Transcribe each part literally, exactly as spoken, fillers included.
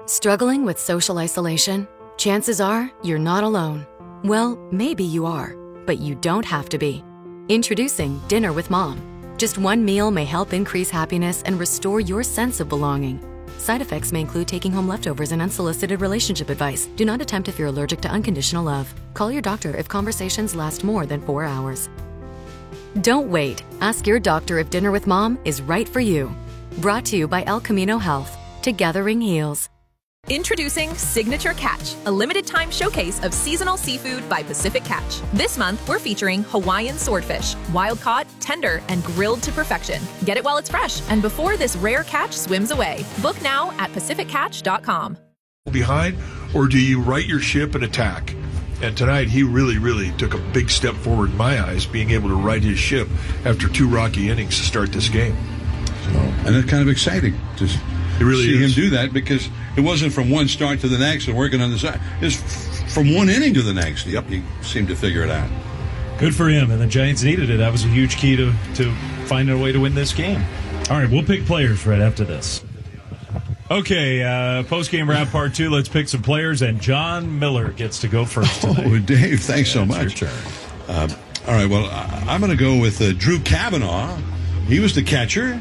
Struggling with social isolation? Chances are you're not alone. Well, maybe you are, but you don't have to be. Introducing Dinner with Mom. Just one meal may help increase happiness and restore your sense of belonging. Side effects may include taking home leftovers and unsolicited relationship advice. Do not attempt if you're allergic to unconditional love. Call your doctor if conversations last more than four hours. Don't wait. Ask your doctor if Dinner with Mom is right for you. Brought to you by El Camino Health. Together ring heals. Introducing Signature Catch, a limited-time showcase of seasonal seafood by Pacific Catch. This month, we're featuring Hawaiian swordfish, wild-caught, tender, and grilled to perfection. Get it while it's fresh and before this rare catch swims away. Book now at pacific catch dot com. Behind, or do you right your ship and attack? And tonight, he really, really took a big step forward in my eyes, being able to right his ship after two rocky innings to start this game. So, and it's kind of exciting to it really see is. him do that, because it wasn't from one start to the next and working on the side. It's from one inning to the next. Yep, he seemed to figure it out. Good for him, and the Giants needed it. That was a huge key to, to finding a way to win this game. All right, we'll pick players right after this. Okay, uh, post-game wrap part two. Let's pick some players, and John Miller gets to go first tonight. Oh, Dave, thanks yeah, so much. Your turn. Uh, all right, well, I'm going to go with uh, Drew Cavanaugh. He was the catcher,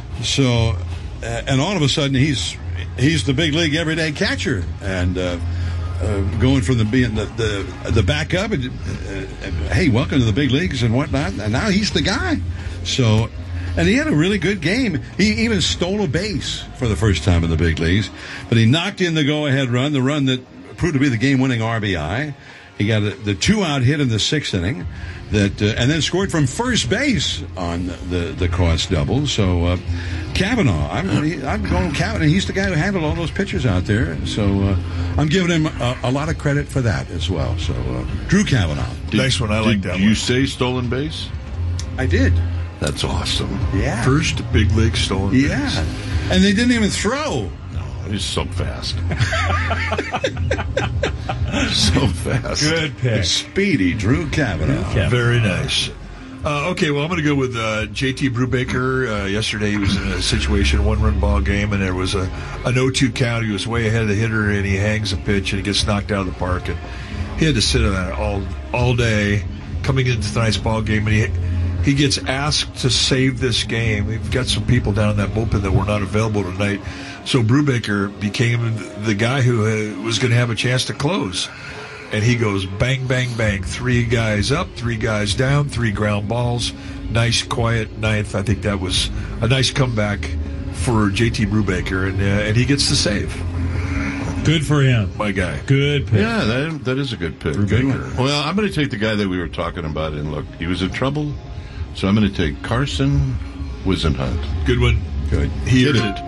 so uh, and all of a sudden he's he's the big league everyday catcher, and uh, uh, going from the being the the, the backup. And, uh, hey, welcome to the big leagues and whatnot. And now he's the guy. So. And he had a really good game. He even stole a base for the first time in the big leagues. But he knocked in the go-ahead run, the run that proved to be the game-winning R B I. He got a, the two-out hit in the sixth inning, that uh, and then scored from first base on the the cross double. So uh, Cavanaugh, I'm, I'm going Cavanaugh. He's the guy who handled all those pitchers out there. So uh, I'm giving him a, a lot of credit for that as well. So uh, Drew Cavanaugh. Did, nice one. I like that Did one. you say stolen base? I did. That's awesome. Yeah. First big league stolen base. Yeah. And they didn't even throw. No, he's so fast. so fast. Good pick. Speedy Drew Cavanaugh. Cavanaugh. Very nice. Uh, okay, well, I'm going to go with uh, J T Brubaker. Uh, yesterday he was in a situation, one-run ball game, and there was a an oh two count. He was way ahead of the hitter, and he hangs a pitch, and he gets knocked out of the park. And he had to sit on that all all day, coming into tonight's ball game, and he he gets asked to save this game. We've got some people down in that bullpen that were not available tonight. So Brubaker became the guy who uh, was going to have a chance to close. And he goes bang, bang, bang. Three guys up, three guys down, three ground balls. Nice, quiet ninth. I think that was a nice comeback for J T Brubaker, and uh, and he gets the save. Good for him. My guy. Good pick. Yeah, that, that is a good pick. Brubaker. Well, I'm going to take the guy that we were talking about, and look, he was in trouble. So I'm going to take Carson Whisenhunt. Good one. Good. He hit it.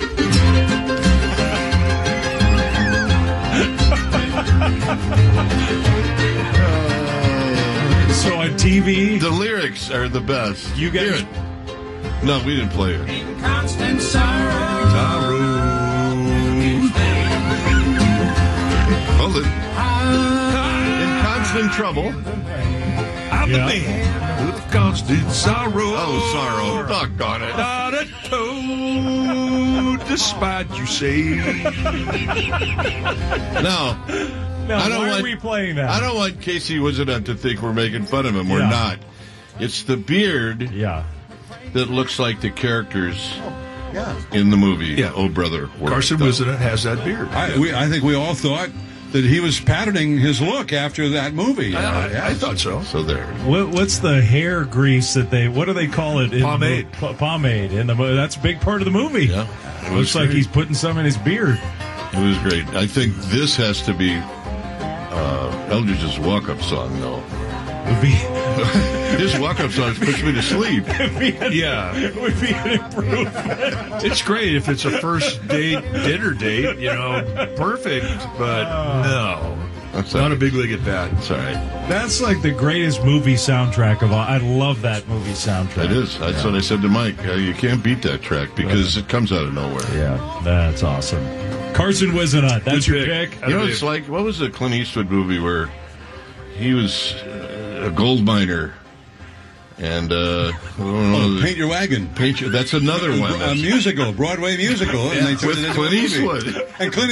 So on T V, The lyrics are the best. You guys- Hear it. No, we didn't play it. In constant sorrow. Hold it. In constant trouble. I'm Yeah. the man with constant sorrow. Oh, sorrow. Doggone it. Not a toad, despite you say. No. no, I don't why want- are we playing that? I don't want Casey Whisenhunt to think we're making fun of him. We're Yeah. not. It's the beard Yeah. that looks like the characters Yeah. in the movie. Yeah. Oh, brother. where Carson art thou? Whisenhunt has that beard. I, we, I think we all thought that he was patterning his look after that movie. I, Uh, I, yeah. I thought so. So there. What, what's the hair grease that they? What do they call it? In Pomade. The, p- pomade in the. mo- That's a big part of the movie. Yeah. It was Looks like great. he's putting some in his beard. It was great. I think this has to be uh, Eldridge's walk-up song, though. Would be, His walk-up songs puts me to sleep. would be an, Yeah. would be an improvement. It's great if it's a first date, dinner date, you know, perfect, but no. That's Not all a right. big league at bat. It's all right. That's like the greatest movie soundtrack of all. I love that movie soundtrack. It is. That's Yeah. what I said to Mike. Uh, you can't beat that track because it comes out of nowhere. Yeah, that's awesome. Carson Whisenhunt, that's Good your pick. pick. You know, it's like, what was the Clint Eastwood movie where he was uh, a gold miner and, uh, Oh, Paint Your Wagon. Paint Your, that's another one. A That's, musical, Broadway musical. and they turned with it into Clint a movie. Eastwood. And Clint